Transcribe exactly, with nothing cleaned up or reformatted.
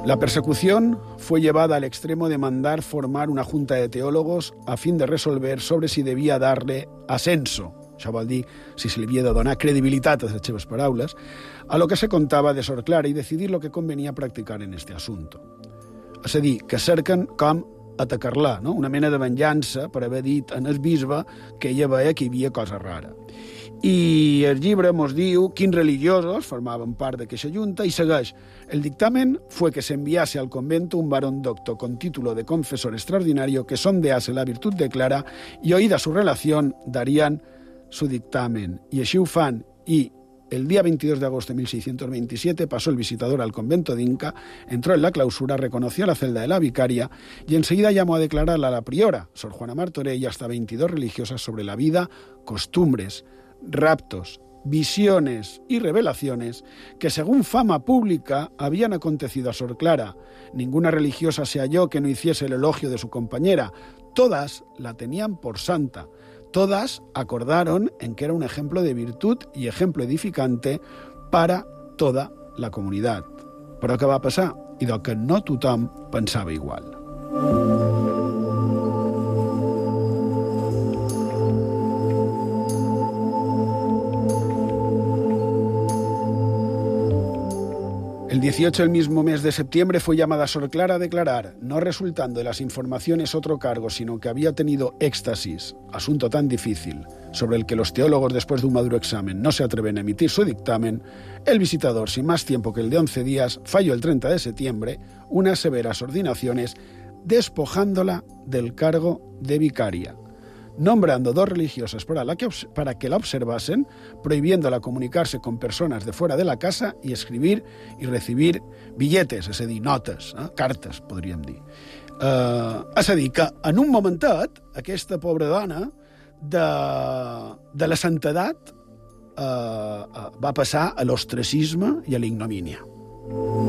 La persecución fue llevada al extremo de mandar formar una junta de teólogos a fin de resolver sobre si devia dar-le ascenso, això vol dir si se li havia de donar credibilitat a les seves paraules, a lo que se contava de Sor Clara i decidir lo que convenia practicar en este assumpte. És a dir, que cerquen com atacar-la, no? Una mena de venjança per haver dit en el bisbe que ella veia que hi havia cosa rara. I el llibre mos diu quins religiosos formaven part d'aquesta junta i segueix. El dictamen fue que se enviase al convento un varón docto con título de confesor extraordinario que sondease la virtud de Clara y oída su relación darían su dictamen. Y així ho fan. Y el día veintidós de agosto de mil seiscientos veintisiete pasó el visitador al convento de Inca, entró en la clausura, reconoció la celda de la vicaria y enseguida llamó a declarar a la priora, Sor Juana Martorell, y hasta veintidós religiosas sobre la vida, costumbres, raptos, visiones y revelaciones que, según fama pública, habían acontecido a Sor Clara. Ninguna religiosa se halló que no hiciese el elogio de su compañera. Todas la tenían por santa. Todas acordaron en que era un ejemplo de virtud y ejemplo edificante para toda la comunitat. Però què va passar? I del que no tothom pensava igual. El dieciocho del mismo mes de septiembre fue llamada Sor Clara a declarar, no resultando de las informaciones otro cargo, sino que había tenido éxtasis, asunto tan difícil, sobre el que los teólogos después de un maduro examen no se atreven a emitir su dictamen. El visitador, sin más tiempo que el de once días, falló el treinta de septiembre unas severas ordenaciones despojándola del cargo de vicaria, nombrando dos religiosas para, la que, para que la observasen, prohibiéndola comunicarse con personas de fuera de la casa y escribir y recibir billetes, és a dir, notes, eh? cartes, podríem dir. Eh, és a dir, que en un momentet, aquesta pobra dona de, de la santedat eh, va passar a l'ostracisme i a l'ignomínia.